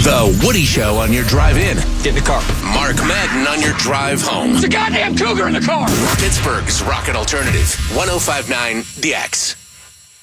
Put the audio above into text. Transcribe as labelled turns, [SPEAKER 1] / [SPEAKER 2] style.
[SPEAKER 1] The Woody Show on your drive in.
[SPEAKER 2] Get in the car.
[SPEAKER 1] Mark Madden on your drive home.
[SPEAKER 2] There's a goddamn cougar in the car.
[SPEAKER 1] Pittsburgh's Rocket Alternative, 105.9 The X.